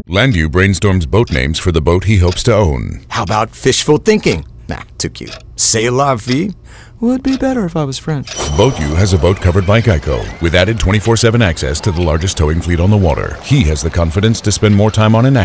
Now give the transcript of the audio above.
Landu brainstorms boat names for the boat he hopes to own. How about fishful thinking? Nah, too cute. C'est la vie would be better if I was French. BoatU has a boat covered by Geico, with added 24/7 access to the largest towing fleet on the water. He has the confidence to spend more time on an